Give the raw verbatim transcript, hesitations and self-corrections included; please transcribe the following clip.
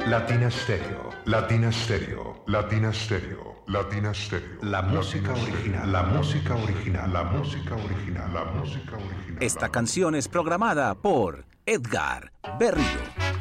Latina Stereo, Latina Stereo, Latina Stereo, Latina Stereo. La música original, la música original, la música original, la música original. Esta canción es programada por Edgar Berrío.